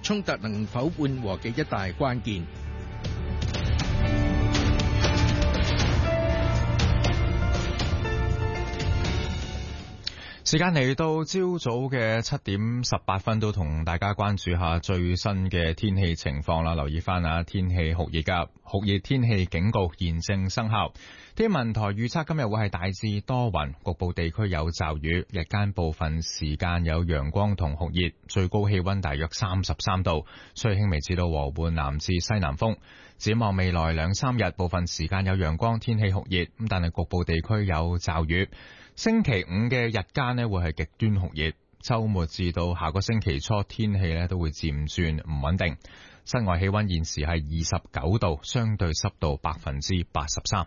衝突能否緩和嘅一大關鍵。 時間嚟到朝早嘅7:18，都同大家關注下最新嘅天氣情況啦。留意翻啊，天氣酷熱㗎，酷熱天氣警告現正生效。天文台預測今日會係大致多雲，局部地區有驟雨，日間部分時間有陽光同酷熱，最高氣溫大約33度，吹輕微至到和緩南至西南風。展望未來2-3日，部分時間有陽光，天氣酷熱，但係局部地區有驟雨。星期5嘅日間呢會係極端酷熱，週末至到下個星期初天氣呢都會漸轉唔穩定。室外氣溫現時係29度，相對濕度83%。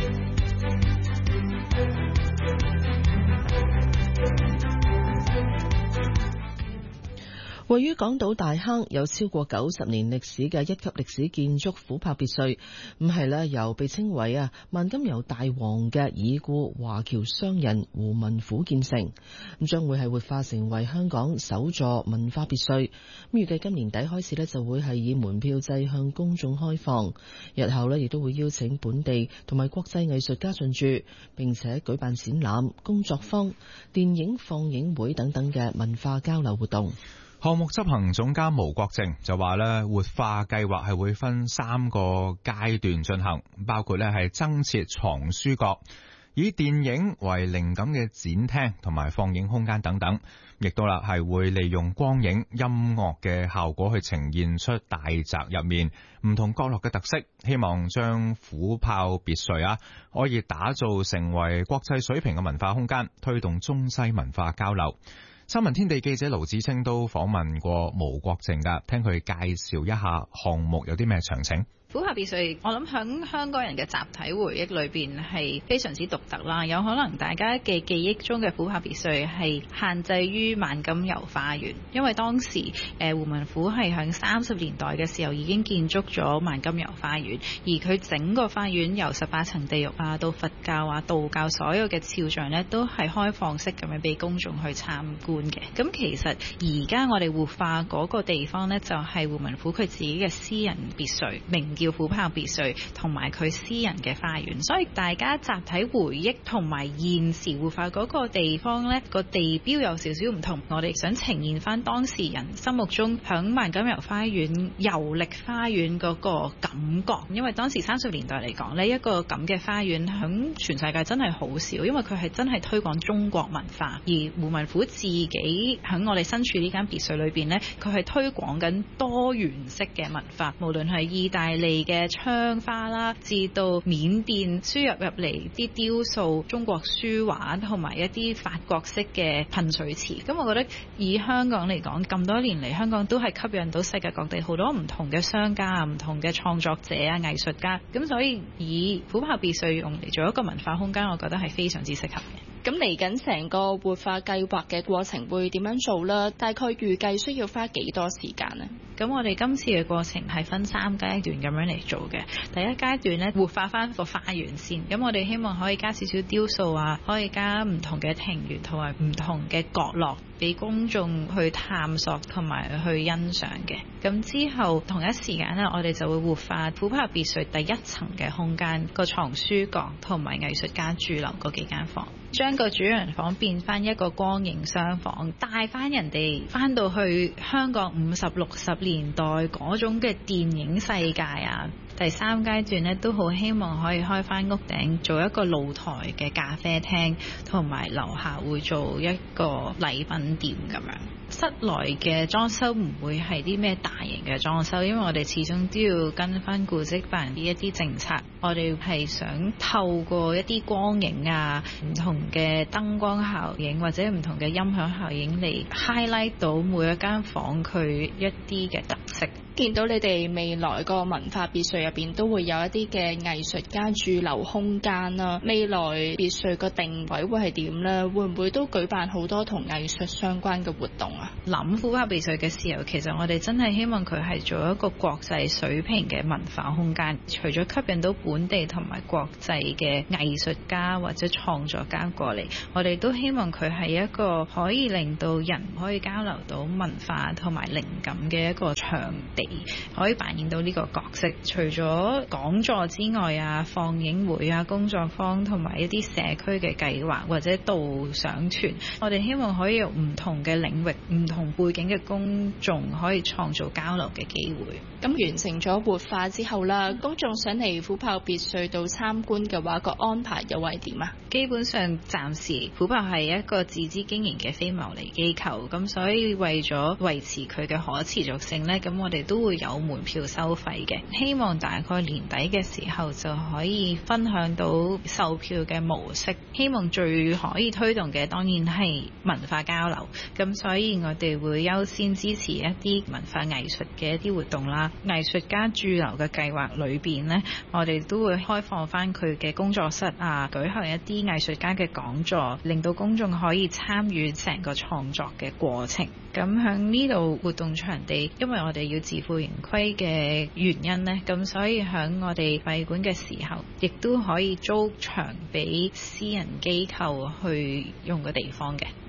位於港島大坑有超過90年歷史嘅1級歷史建築琥珀別墅，由被稱為萬金油大王嘅已故華僑商人胡文虎建成，將會係活化成為香港首座文化別墅。預計今年底開始就會係以門票制向公眾開放，日後亦都會邀請本地同埋國際藝術家進駐，並且舉辦展覽、工作坊、電影放映會等等嘅文化交流活動。 項目執行總監毛國正就話活化計劃係會分3個階段進行，包括係增設藏書閣，以電影為靈感嘅展廳同埋放映空間等等，亦都係會利用光影、音樂嘅效果去呈現出大宅入面唔同角落嘅特色，希望將虎豹別墅可以打造成為國際水平嘅文化空間，推動中西文化交流。新聞天地記者盧子清都訪問過毛國正㗎，聽佢介紹一下項目有啲咩詳情。 虎豹別墅，我諗響香港人嘅集體回憶裏邊係非常之獨特啦。有可能大家嘅記憶中嘅虎豹別墅係限制於萬金油花園，因為當時胡文虎係響30年代嘅時候已經建築咗萬金油花園，而佢整個花園由18層地獄到佛教道教所有嘅肖像呢都係開放式咁樣俾公眾去參觀嘅。咁其實而家我哋活化嗰個地方呢，就係胡文虎佢自己嘅私人別墅，名叫虎豹別墅，同埋佢私人嘅花園，所以大家集體回憶同埋現時活化嗰個地方呢個地標有少少唔同。我哋想呈現翻當事人心目中響萬金油花園遊歷花園嗰個感覺，因為當時30年代嚟講呢，一個咁嘅花園響全世界真係好少，因為佢係真係推廣中國文化，而胡文虎自己響我哋身處呢間別墅裏邊呢，佢係推廣緊多元式嘅文化，無論係意大利嘅窗花啦，至到緬甸輸入嚟啲雕塑、中國書畫同埋一啲法國式嘅噴水池。咁我覺得以香港嚟講，咁多年嚟香港都係吸引到世界各地好多唔同嘅商家、唔同嘅創作者啊、藝術家。咁所以以虎豹別墅用嚟做一個文化空間，我覺得係非常之適合嘅。 咁嚟緊成個活化計劃嘅過程會點樣做呢？大概預計需要花幾多時間呢？ 咁我哋今次嘅過程係分3階段咁樣嚟做嘅。第一階段呢，活化翻個花園先。咁我哋希望可以加少少雕塑可以加唔同嘅庭園同埋唔同嘅角落，俾公眾去探索同埋去欣賞嘅。咁之後同一時間呢，我哋就會活化虎豹別墅第1層嘅空間，個藏書閣同埋藝術家駐留嗰幾間房，將個主人房變翻一個光影廂房，帶翻人哋翻到去香港50、60年代嗰種嘅電影世界啊。第3階段呢，都好希望可以開翻屋頂做一個露台嘅咖啡廳，同埋樓下會做一個禮品店咁樣。室內嘅裝修唔會係啲咩大型嘅裝修，因為我哋始終都要跟翻古蹟辦呢一啲政策。我哋係想透過一啲光影唔同嘅燈光效應或者唔同嘅音響效應嚟 highlight 到每一間房佢一啲嘅特色。 色。 見到你哋未來個文化別墅入邊都會有一啲嘅藝術家駐留空間啦，未來別墅個定位會係點呢？會唔會都舉辦好多同藝術相關嘅活動啊？ 諗虎豹別墅嘅時候，其實我哋真係希望佢係做一個國際水平嘅文化空間，除咗吸引到本地同埋國際嘅藝術家或者創作家過嚟，我哋都希望佢係一個可以令到人可以交流到文化同埋靈感嘅一個場地，可以扮演到呢個角色。除咗講座之外啊，放映會啊，工作坊同埋一啲社區嘅計劃或者導賞團，我哋希望可以用唔同嘅領域、唔同背景嘅公眾可以創造交流嘅機會。 咁完成咗活化之後啦，公眾想嚟虎豹別墅度參觀嘅話，個安排又係點啊？ 基本上暫時虎豹係一個自資經營嘅非牟利機構，咁所以為咗維持佢嘅可持續性呢，咁我哋都會有門票收費嘅。希望大概年底嘅時候就可以分享到售票嘅模式。希望最可以推動嘅當然係文化交流，咁所以我哋會優先支持一啲文化藝術嘅一啲活動啦。藝術家駐留嘅計劃裏邊呢，我哋都會開放翻佢嘅工作室啊，舉行一啲藝術家嘅講座，令到公眾可以參與成個創作嘅過程。咁響呢度活動場地，因為我哋要自負盈虧嘅原因呢，咁所以響我哋閉館嘅時候，亦都可以租場俾私人機構去用嘅地方嘅。